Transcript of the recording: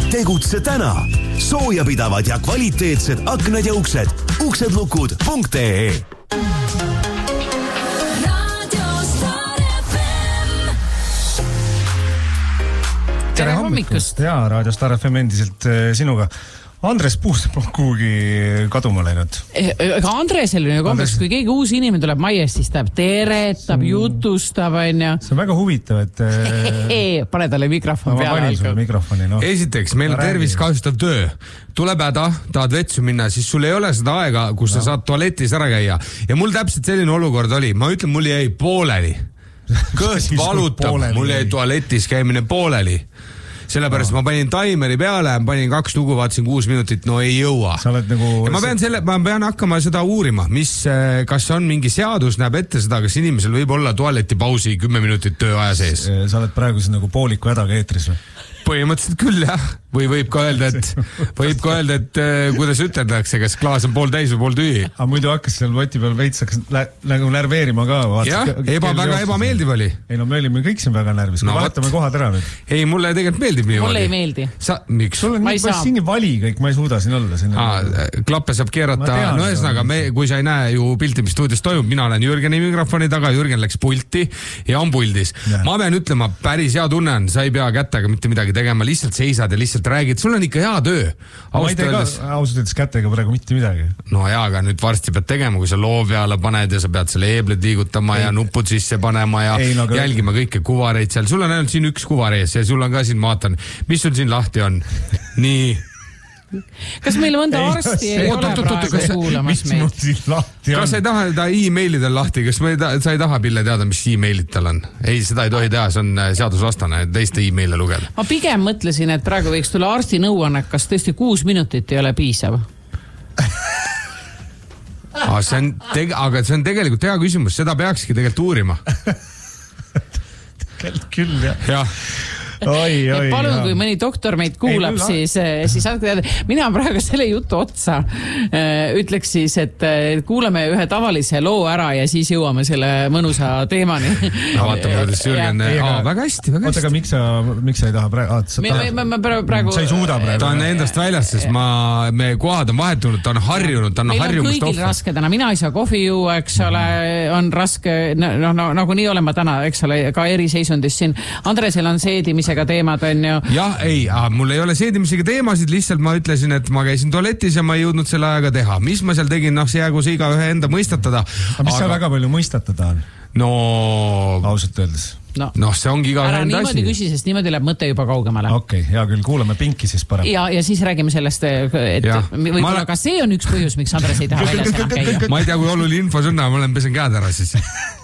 Tegutse täna. Soojapidavad ja kvaliteetsed aknad ja uksed. uksedlukud.ee Tere hommikust! Jaa, Raadio Star FM endiselt sinuga. Andres Puust kuhugi kaduma läinud. Aga Andresel on ju kombeks, kui keegi uus inimene tuleb majest, siis ta teretab, jutustab, on ju. See on väga huvitav, et... Pane talle mikrofon peale. Ma panin sulle mikrofoni, no. Esiteks, meil on tervist kahjustav töö. Tuleb häda, tahad vetsu minna, siis sul ei ole seda aega, kus sa saad tualetis ära käia. Ja mul täpselt selline olukord oli. Ma ütlen, mul jäi pooleli. Kõht valutab, mul jäi tualetis käimine pooleli. Sellepärast ma panin taimeri peale, panin 2 lugu, vaatasin 6 minutit, no ei jõua. Nagu... Ja ma pean hakkama seda uurima, kas on mingi seadus, näeb ette seda, kas inimesel võib olla tualetipausi 10 minutit tööaja sees. Sa oled praegu nagu pooliku hädaga eetris või? Põhimõtteliselt küll, jah. Või võib ka öelda, et kuidas üteldakse, kas klaas on pool täis või pool tühi. Aga muidu hakkas seal voti peal veits nagu närveerima ka. Jah, väga ebameeldiv oli. Ei no me olime kõik siin väga närvis, kui vaatame kohad ära nüüd. Ei, mulle tegelikult meeldib niimoodi. Mulle ei meeldi. Miks? Sul on siin vali kõik, ma ei suuda siin olla. Klappe saab keerata, no ühesõnaga, kui sa ei näe ju pilti, mis stuudios toimub, mina olen Jürgeni mikrofoni taga, Jürgen läks pulti ja on puldis. Ma pean ütlema, päris hea tunne on, sa ei pea kätega mitte midagi tegema, lihtsalt seisad ja lihtsalt räägid, sul on ikka hea töö. Ma ei tee ka ausalt ütles kätega praegu mitte midagi. No jaa, aga nüüd varsti pead tegema, kui sa loo peale paned ja sa pead selle eebled liigutama ja nupud sisse panema ja jälgima kõike kuvareid seal. Sul on ainult siin üks kuvar ees ja sul on ka siin, vaatan, mis sul siin lahti on. Nii. Kas meil mõnda arsti ei ole praegu kuulamas meid? Kas sa ei taha seda e-mailidel lahti? Kas sa ei taha Pille teada, mis e-mailid tal on? Ei, seda ei tohi teha, see on seadusvastane teiste e-maile lugeda. Ma pigem mõtlesin, et praegu võiks tulla arsti nõuanne, kas tõesti 6 minutit ei ole piisav? Aga see on tegelikult hea küsimus, seda peakski tegelikult uurima. Küll, jah. Palun, kui mõni doktor meid kuulab, siis saadke teada. Mina praegu selle jutu otsa ütleks siis, et kuulame ühe tavalise loo ära ja siis jõuame selle mõnusa teemani. No vaatame, kuidas Jürgen... Väga hästi. Oota, aga miks sa ei taha praegu? Sa ei suuda praegu. Ta on endast väljas, sest me kohad on vahetunud, ta on harjunud, ta on harjumust ohver. Meil on kõigil raske täna. Mina ei saa kohvi juua, eks ole, on raske, nagu nii olen ma täna, eks ole, ka eriseisundis siin. Andresel on seedimise teemad on ju. Jah, ei, mul ei ole seedimisega teemasid, lihtsalt ma ütlesin, et ma käisin tualetis ja ma ei jõudnud selle ajaga teha. Mis ma seal tegin, see jäägu see iga ühe enda mõistatada. Aga mis seal väga palju mõistatada on? No... Ausalt öeldes. No see ongi iga ühe enda asi. Ära niimoodi küsi, sest niimoodi läheb mõte juba kaugemale. Okei, hea küll, kuulame Pinki siis parem. Ja siis räägime sellest, et võib-olla ka see on üks põhjus, miks Andres ei taha väljas enam käia. Ma ei tea, kui oluline info sõnna, ma olen pesen käed ära siis.